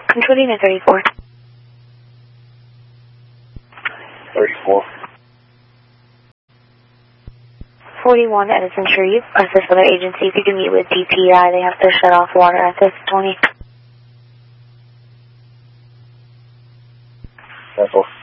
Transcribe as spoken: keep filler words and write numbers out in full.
Concluding at thirty-four. thirty-four. forty-one Edison Sharif, assist other agency. If you can meet with D P I, they have to shut off water at this twenty. That's all.